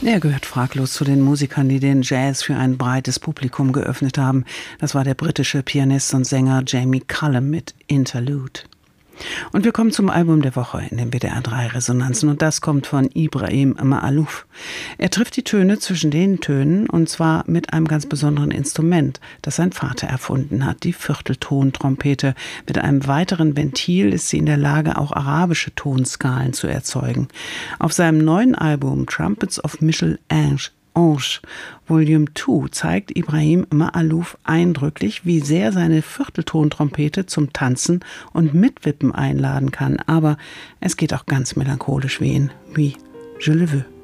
Er gehört fraglos zu den Musikern, die den Jazz für ein breites Publikum geöffnet haben. Das war der britische Pianist und Sänger Jamie Cullum mit Interlude. Und wir kommen zum Album der Woche in den WDR 3 Resonanzen und das kommt von Ibrahim Maalouf. Er trifft die Töne zwischen den Tönen und zwar mit einem ganz besonderen Instrument, das sein Vater erfunden hat, die Vierteltontrompete. Mit einem weiteren Ventil ist sie in der Lage, auch arabische Tonskalen zu erzeugen. Auf seinem neuen Album Trumpets of Michel-Ange Volume 2 zeigt Ibrahim Maalouf eindrücklich, wie sehr seine Vierteltontrompete zum Tanzen und Mitwippen einladen kann. Aber es geht auch ganz melancholisch wie in Je le veux.